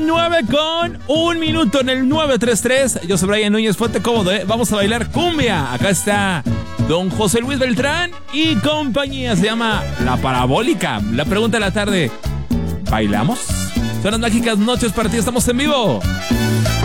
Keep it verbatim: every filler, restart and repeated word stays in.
nueve con un minuto en el nueve tres tres. Yo soy Brian Núñez, ponte cómodo, ¿eh? Vamos a bailar cumbia. Acá está don José Luis Beltrán y compañía. Se llama La Parabólica. La pregunta de la tarde: ¿bailamos? Son las mágicas noches para ti, estamos en vivo.